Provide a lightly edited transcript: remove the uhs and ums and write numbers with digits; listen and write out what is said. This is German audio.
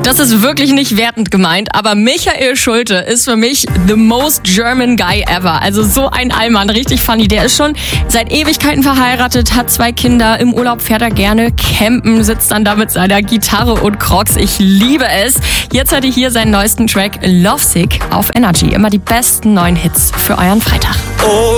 Das ist wirklich nicht wertend gemeint, aber Michael Schulte ist für mich the most German guy ever. Also so ein Allmann, richtig funny. Der ist schon seit Ewigkeiten verheiratet, hat 2 Kinder, im Urlaub fährt er gerne campen, sitzt dann da mit seiner Gitarre und Crocs. Ich liebe es. Jetzt hat er hier seinen neuesten Track Lovesick auf Energy. Immer die besten neuen Hits für euren Freitag. Oh.